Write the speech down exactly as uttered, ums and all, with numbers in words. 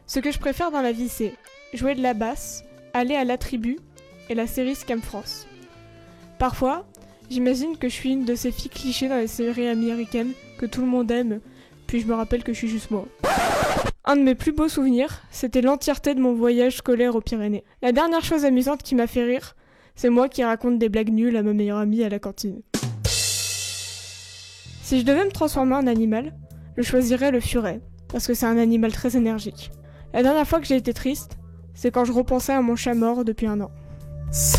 Ce que je préfère dans la vie, c'est jouer de la basse, aller à la tribu et la série Scam France. Parfois, j'imagine que je suis une de ces filles clichés dans les séries américaines que tout le monde aime, puis je me rappelle que je suis juste moi. Un de mes plus beaux souvenirs, c'était l'entièreté de mon voyage scolaire aux Pyrénées. La dernière chose amusante qui m'a fait rire, c'est moi qui raconte des blagues nulles à ma meilleure amie à la cantine. Si je devais me transformer en animal, je choisirais le furet, parce que c'est un animal très énergique. La dernière fois que j'ai été triste, c'est quand je repensais à mon chat mort depuis un an.